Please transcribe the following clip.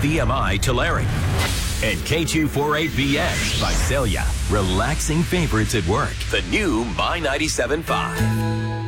VMI Tulare. And K248BX Visalia. Relaxing favorites at work. The new My 97.5.